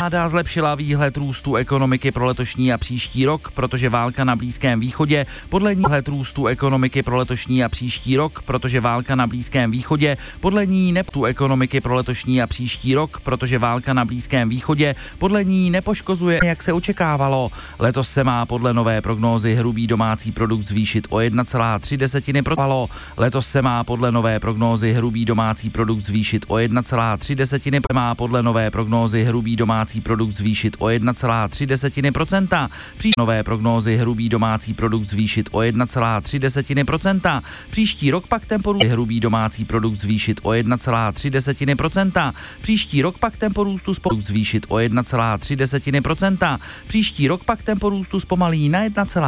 Vláda zlepšila výhled růstu ekonomiky pro letošní a příští rok, protože válka na Blízkém východě podle ní růstu ekonomiky pro letošní a příští rok, protože válka na Blízkém východě podle ní ekonomiky pro letošní a příští rok, protože válka na Blízkém východě podle ní nepoškozuje, jak se očekávalo. Letos se má podle nové prognózy hrubý domácí produkt zvýšit o 1,3%. Letos se má podle nové prognózy hrubý domácí produkt zvýšit o 1,3%. Má podle nové prognózy hrubý domácí produkt zvýšit o 1,3%. Nové prognózy hrubý domácí produkt zvýšit o 1,3%. Příští rok pak tempo hrubý domácí produkt zvýšit o 1,3%. Příští rok pak tempo růstu zvýšit o 1,3%. Příští rok pak tempo růstu zpomalí na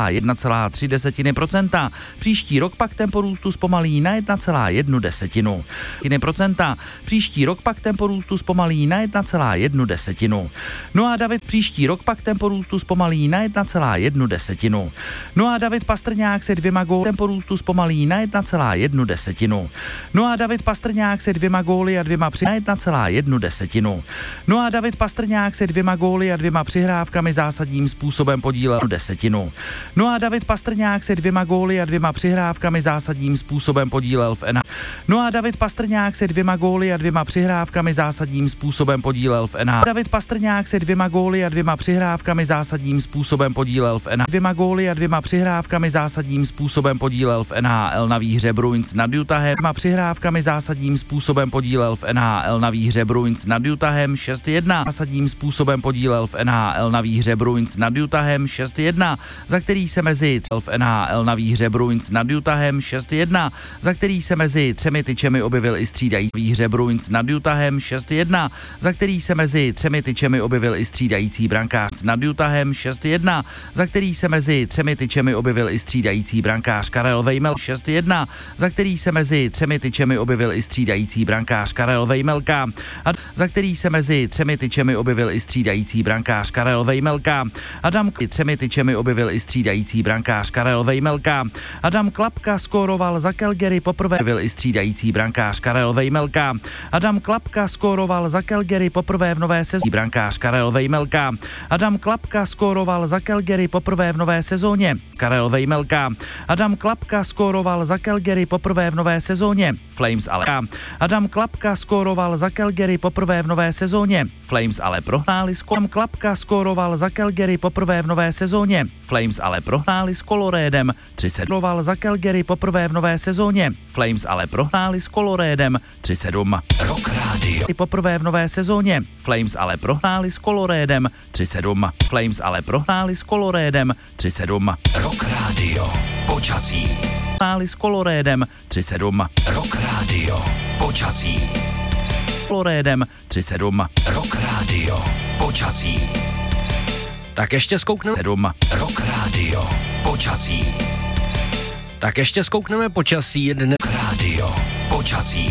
1,3%. Příští rok pak tempo růstu zpomalí na 1,1%. Příští rok pak tempo růstu zpomalí na 1,1%. No a David příští rok pak tempo růstu zpomalí na 1,1%. No a David Pastrňák se 2 góly tempo růstu zpomalí na 1,1%. No a David Pastrňák se 2 góly a 2 při na 1,1%. No a David Pastrňák se 2 góly a 2 přihrávkami zásadním způsobem podílel 1%. No a David Pastrňák se 2 góly a 2 přihrávkami zásadním způsobem podílel v NHL. No a David Pastrňák se 2 góly a 2 přihrávkami zásadním způsobem podílel v NHL. David Pastrňák se 2 góly a 2 přihrávkami zásadním způsobem podílel v NHL. 2 góly a 2 přihrávkami zásadním způsobem podílel v NHL na výhře Bruins nad Utahem. 2 přihrávkami zásadním způsobem podílel v NHL na výhře Bruins nad Utahem 6-1. Zásadním způsobem podílel v NHL na výhře Bruins nad Utahem 6-1, za který se mezi v NHL na výhře Bruins nad Utahem 6-1, za který se mezi 3 tyčemi objevil i střídající výhře Bruins nad Utahem 6-1, za který se mezi 3 tyčemi objevil i střídající brankář nad Utahem 6-1, za který se mezi 3 tyčemi objevil i střídající brankář Karel Vejmel 6-1, za který se mezi 3 tyčemi objevil i střídající brankář Karel Vejmelka a za který se mezi 3 tyčemi objevil i střídající brankář Karel Vejmelka. Adam 3 tyčemi objevil i střídající brankář Karel Vejmelka. Adam Klapka skóroval za Calgary poprvé objevil i střídající brankář Karel Vejmelka. Adam Klapka skóroval za Calgary poprvé v nové sezóně brankář Karel Vejmelka. Adam Klapka skóroval za Calgary poprvé v nové sezóně Karel Vejmelka. Adam Klapka skóroval za Calgary poprvé v nové sezóně Flames ale Adam Klapka skóroval za Calgary poprvé v nové sezóně Flames ale prohráli s Adam Klapka skóroval za Calgary poprvé v nové sezóně Flames ale prohráli s Coloradem 3-7 za Calgary poprvé v nové sezóně Flames ale prohráli s Coloradem 3-7. Rock Radio. Poprvé v nové sezóně Flames ale prohráli s Coloradem 3-7. Flames ale prohráli s Coloradem 3-7. Rock Radio. Počasí. Prohráli s Coloradem 3-7. Rock Radio. Počasí. Coloradem 3-7. Rock Radio. Počasí. Tak ještě zkoukneme 7. Rock Radio. Počasí. Tak ještě zkoukneme počasí dnes. Rock Radio. Počasí.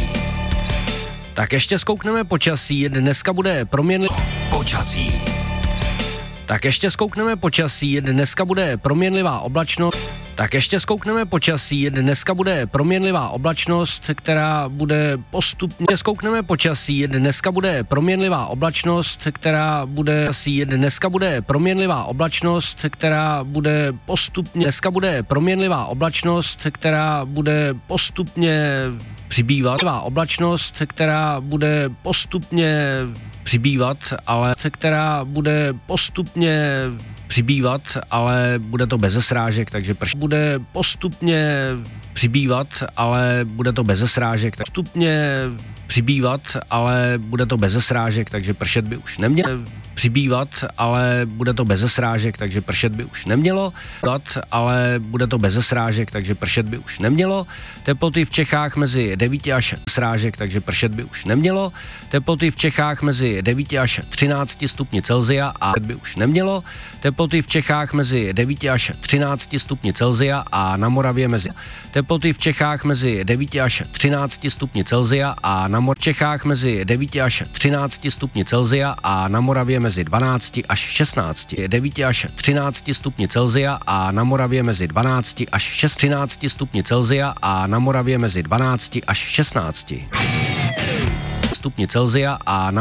Tak ještě zkoukneme počasí. Dneska bude proměnlivé. Počasí. Tak ještě zkoukneme počasí. Dneska bude proměnlivá oblačnost. Tak ještě zkoukneme počasí. Dneska bude proměnlivá oblačnost, která bude postupně. Zkoukneme počasí. Dneska bude proměnlivá oblačnost, která bude. Dneska bude proměnlivá oblačnost, která bude postupně. Dneska bude proměnlivá oblačnost, která bude postupně přibývat. Oblačnost, která bude postupně přibývat, ale která bude postupně přibývat, ale bude to beze srážek, takže bude postupně přibývat, ale bude to beze srážek, tak postupně přibývat, ale bude to beze srážek, takže pršet by už nemělo přibývat, ale bude to beze srážek, takže pršet by už nemělo, ale bude to beze srážek, takže pršet by už nemělo. Teploty v Čechách mezi 9 až srážek, takže pršet by už nemělo. Teploty v Čechách mezi 9 až 13 stupni Celsia a by už nemělo. Teploty v Čechách mezi 9 až 13 stupni Celsia a na Moravě mezi teploty v Čechách mezi 9 až 13 stupni Celsia a na Čechách mezi 9 až 13 stupni Celsia a na Moravě mezi 12 až 16, 9 až 13 stupni Celsia a na Moravě mezi 12 až 13 stupni Celsia a na Moravě mezi 12 až 16 stupni Celsia a na